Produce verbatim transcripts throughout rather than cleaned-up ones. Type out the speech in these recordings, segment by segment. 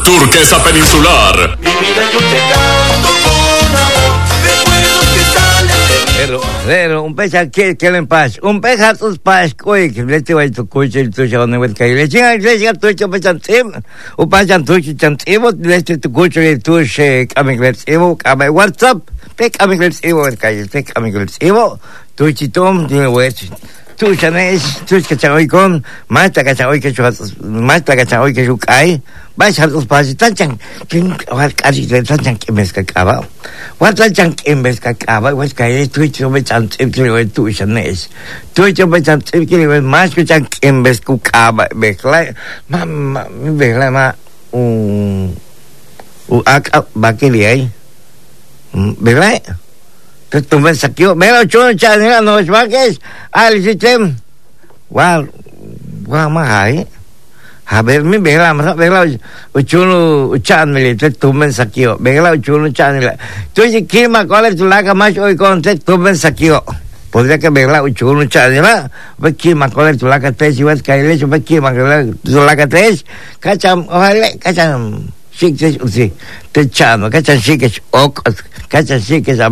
Turquesa Peninsular. Pero, pero, un pez aquí, que le empaz, un pez a tus paz, coi, que le te va a tu coche, tu chavo, no ves que le chinga, le chinga, tu chavo, chantim, un pachan tu chantim, le te tu coche, tu che, camigletsivo, came WhatsApp, pe camigletsivo, el calle, pe camigletsivo, tu chitom, tiene hueso. Tu chanes, tu cachaoy con, más ta cachaoy que chu, más ta cachaoy que chu cae, vais a los pasos, tan chan, que casi tan chan que me escacaba. What tan chan que me escacaba, was cae, tu chu me chan, que le tu chanes. Tu chu me chan, que le más que chan que me escacaba, me clay, mamá, me clay ma, un, un acá, va que le hay, me clay. Tu me saqueó, me lo chulo chanela no es vaques al sistema. Wow, wow mai. A ver mi vela, me vela chulo chanela, tu me saqueó. Vela chulo chanela. Tú si quieres cuál es tu laca más hoy con tu me saqueó. Podría que vela chulo chanela. Ve quieres cuál es tu laca tres y vas caer eso, ve quieres tu laca tres. Cacham, ojalá, cacham. Sí, sí, te chamo, cacham sí que es ok, cacham sí que es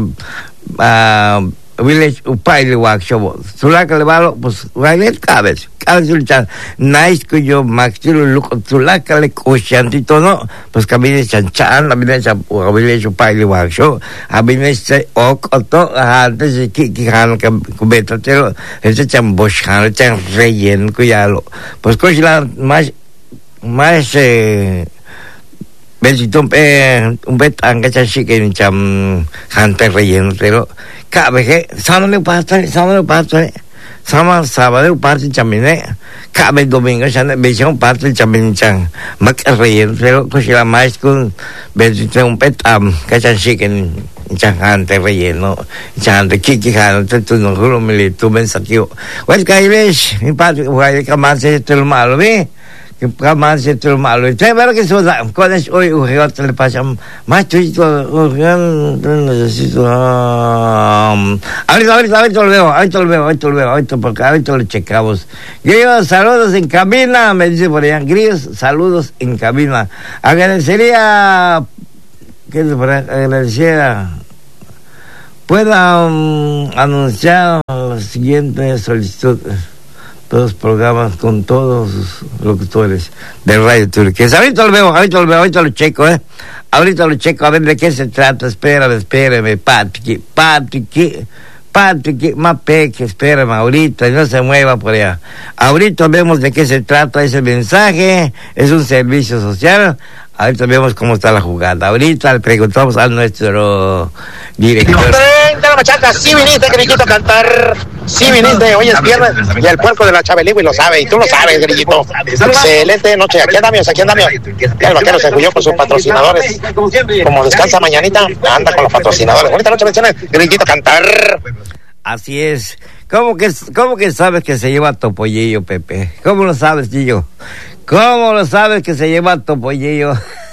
a village upai workshop sulaka le valo pues vale cabez cabez luchan nice que yo maxilo look sulaka le cochantito no pues cabine chanchan la village a village upai workshop a village ok to antes que que han que cubeta pero ese chambosh han chan relleno que ya lo pues coche la más más eh Belgium eh un bet angacha chique en cham hante relleno pero cabe que sábado pasa sábado pasa sábado sábado pasa chamine cabe domingo ya Belgium pasa chamine chang mac relleno pero cosa más con Belgium un bet am gacha chique en chang hante relleno chang de kiki han tu no lo me tu ben saqueo pues caibes en parte voy a más esto lo malo ve que más se te malo y te ver que eso cuando es hoy ujeot le pasa más chisto necesito ahorita ahorita ahorita lo veo ahorita lo veo ahorita lo veo ahorita porque ahorita lo checamos Grillos, saludos en cabina me dice por allá Grillos, saludos en cabina agradecería que agradecería pueda um, anunciar la siguiente solicitud todos programas con todos los locutores de Radio Turquesa. Ahorita lo veo, ahorita lo veo, ahorita lo checo, ¿eh? Ahorita lo checo, a ver de qué se trata. Espérame, espérame, Patrick, Patrick, Patrick, Mapeque, espérame, ahorita, no se mueva por allá. Ahorita vemos de qué se trata ese mensaje, es un servicio social. Ahorita vemos cómo está la jugada. Ahorita le preguntamos a nuestro director. ¡Vente la machaca! Sí viniste, grillito, a cantar. Sí viniste, hoy es viernes. Y el puerco de la Chabeligui lo sabe, y tú lo sabes, grillito. Excelente noche. Aquí andamos, aquí andamos. Ya el vaquero se huyó por sus patrocinadores. Como descansa mañanita, anda con los patrocinadores. Bonita noche, menciones, grillito, a cantar. Así es. ¿Cómo que, cómo que sabes que se lleva Topollillo, Pepe? ¿Cómo lo sabes, Gillo? ¿Cómo lo sabes que se lleva Topollillo?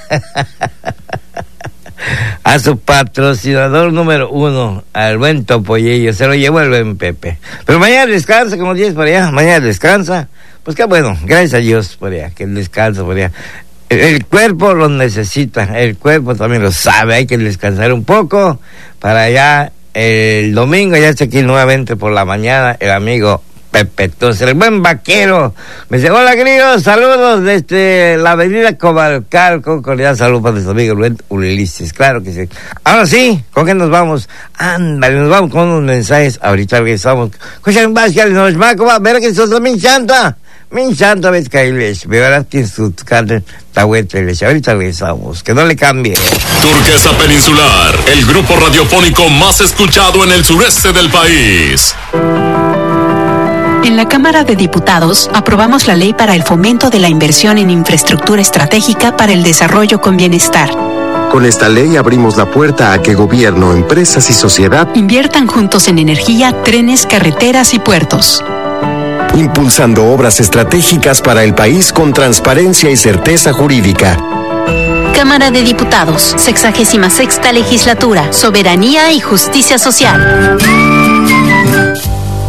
A su patrocinador número uno, al buen Topollillo, se lo llevó el buen Pepe. Pero mañana descansa, como dices por allá, mañana descansa. Pues qué bueno, gracias a Dios por allá, que el descanso por allá. El, el cuerpo lo necesita, el cuerpo también lo sabe, hay que descansar un poco para allá. El domingo ya está aquí nuevamente por la mañana el amigo Pepe. Entonces, el buen vaquero me dice, hola queridos, saludos desde la avenida Cobalcal, con cordial saludo para nuestro amigo Luis Ulises, claro que sí. Ahora sí, ¿con qué nos vamos? Ándale, nos vamos con unos mensajes, ahorita regresamos. Escuchen más que nos va a comer, ver que sos mi chanta, mi chanta ves que les, me verás que su carne está vuelta, ahorita regresamos, que no le cambie. Turquesa Peninsular, el grupo radiofónico más escuchado en el sureste del país. En la Cámara de Diputados aprobamos la ley para el fomento de la inversión en infraestructura estratégica para el desarrollo con bienestar. Con esta ley abrimos la puerta a que gobierno, empresas y sociedad inviertan juntos en energía, trenes, carreteras y puertos. Impulsando obras estratégicas para el país con transparencia y certeza jurídica. Cámara de Diputados, sexagésima sexta legislatura, soberanía y justicia social.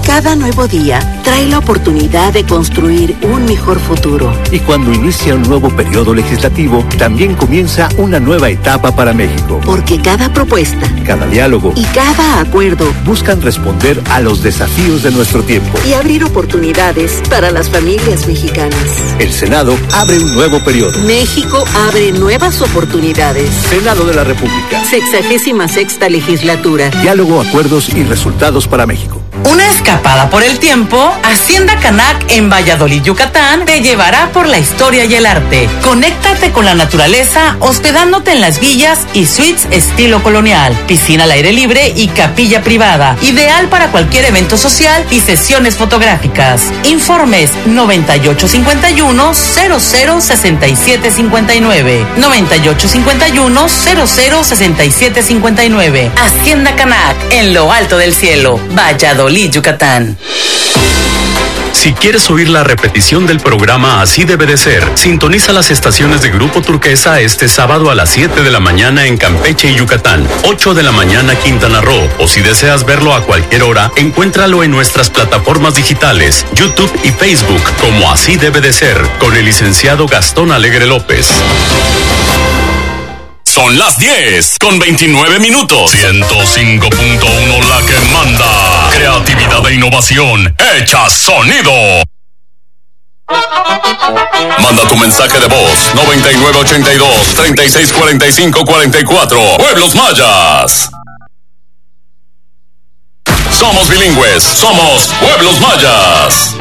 Cada nuevo día trae la oportunidad de construir un mejor futuro. Y cuando inicia un nuevo periodo legislativo, también comienza una nueva etapa para México. Porque cada propuesta, cada diálogo y cada acuerdo buscan responder a los desafíos de nuestro tiempo y abrir oportunidades para las familias mexicanas. El Senado abre un nuevo periodo. México abre nuevas oportunidades. Senado de la República. Sexagésima sexta legislatura. Diálogo, acuerdos y resultados para México. Una escapada por el tiempo, Hacienda Canac en Valladolid, Yucatán, te llevará por la historia y el arte. Conéctate con la naturaleza hospedándote en las villas y suites estilo colonial, piscina al aire libre y capilla privada, ideal para cualquier evento social y sesiones fotográficas. Informes noventa y ocho cincuenta y uno cero cero sesenta y siete cincuenta y nueve, noventa y ocho cincuenta y uno cero cero sesenta y siete cincuenta y nueve. Hacienda Canac en lo alto del cielo, Valladolid, Yucatán. Si quieres oír la repetición del programa Así Debe de Ser, sintoniza las estaciones de Grupo Turquesa este sábado a las siete de la mañana en Campeche y Yucatán, ocho de la mañana Quintana Roo, o si deseas verlo a cualquier hora, encuéntralo en nuestras plataformas digitales, YouTube y Facebook, como Así Debe de Ser, con el licenciado Gastón Alegre López. Son las diez con veintinueve minutos. ciento cinco punto uno la que manda. Creatividad e innovación hecha sonido. Manda tu mensaje de voz noventa y nueve ochenta y dos treinta y seis cuarenta y cinco cuarenta y cuatro. Pueblos Mayas. Somos bilingües. Somos Pueblos Mayas.